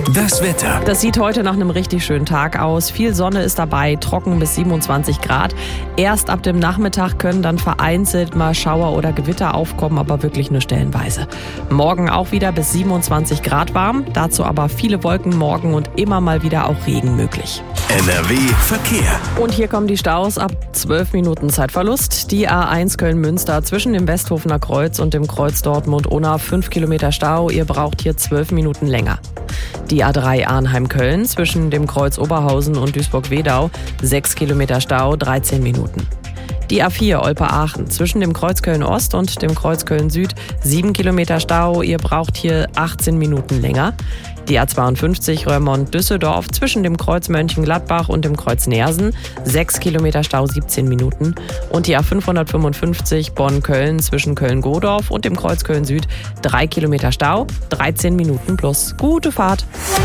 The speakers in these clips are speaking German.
Das Wetter. Das sieht heute nach einem richtig schönen Tag aus. Viel Sonne ist dabei, trocken bis 27 Grad. Erst ab dem Nachmittag können dann vereinzelt mal Schauer oder Gewitter aufkommen, aber wirklich nur stellenweise. Morgen auch wieder bis 27 Grad warm, dazu aber viele Wolken morgen und immer mal wieder auch Regen möglich. NRW Verkehr. Und hier kommen die Staus ab 12 Minuten Zeitverlust. Die A1 Köln-Münster zwischen dem Westhofener Kreuz und dem Kreuz Dortmund-Unna 5 Kilometer Stau. Ihr braucht hier 12 Minuten länger. Die A3 Arnheim-Köln zwischen dem Kreuz Oberhausen und Duisburg-Wedau 6 Kilometer Stau, 13 Minuten. Die A4 Olpe-Aachen zwischen dem Kreuz Köln-Ost und dem Kreuz Köln-Süd 7 Kilometer Stau. Ihr braucht hier 18 Minuten länger. Die A52 Roermond-Düsseldorf zwischen dem Kreuz Mönchengladbach und dem Kreuz Neersen 6 Kilometer Stau, 17 Minuten. Und die A555 Bonn-Köln zwischen Köln-Godorf und dem Kreuz Köln-Süd 3 Kilometer Stau, 13 Minuten plus. Gute Fahrt.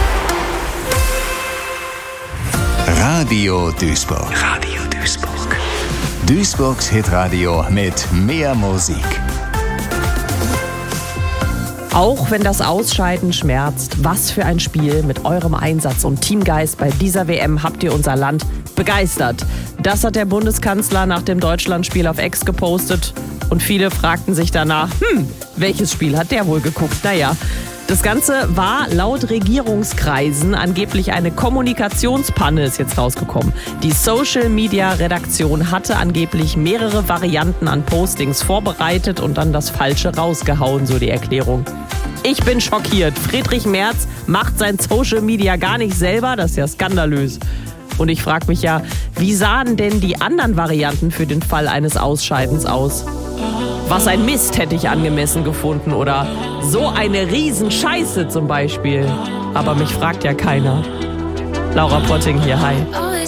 Radio Duisburg. Radio Duisburg. Duisburgs Hitradio mit mehr Musik. Auch wenn das Ausscheiden schmerzt, was für ein Spiel. Mit eurem Einsatz und Teamgeist bei dieser WM habt ihr unser Land begeistert. Das hat der Bundeskanzler nach dem Deutschlandspiel auf X gepostet. Und viele fragten sich danach, welches Spiel hat der wohl geguckt? Naja, das Ganze war laut Regierungskreisen angeblich eine Kommunikationspanne, ist jetzt rausgekommen. Die Social-Media-Redaktion hatte angeblich mehrere Varianten an Postings vorbereitet und dann das Falsche rausgehauen, so die Erklärung. Ich bin schockiert. Friedrich Merz macht sein Social-Media gar nicht selber, das ist ja skandalös. Und ich frage mich ja, wie sahen denn die anderen Varianten für den Fall eines Ausscheidens aus? Was ein Mist hätte ich angemessen gefunden oder so eine Riesenscheiße zum Beispiel. Aber mich fragt ja keiner. Laura Potting hier, hi.